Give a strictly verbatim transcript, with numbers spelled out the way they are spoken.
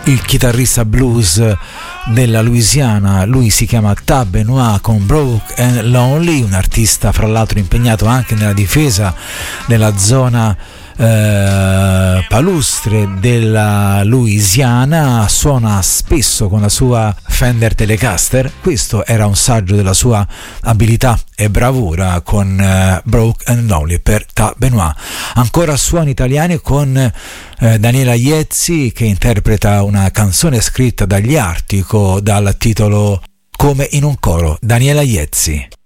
il chitarrista blues della Louisiana. Lui si chiama Tab Benoit con Broke and Lonely, un artista fra l'altro impegnato anche nella difesa della zona eh, palustre della Louisiana. Suona spesso con la sua Fender Telecaster. Questo era un saggio della sua abilità e bravura con eh, Broke and Lonely per Tab Benoit. Ancora suoni italiani con eh, Daniela Iezzi, che interpreta una canzone scritta dagli Artico dal titolo Come in un coro. Daniela Iezzi.